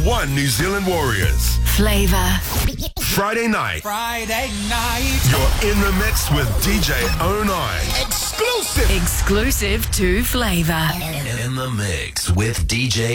one New Zealand Warriors. Flavour. Friday night, You're in the mix with DJ O9. exclusive. Exclusive to Flavour. In the mix with DJ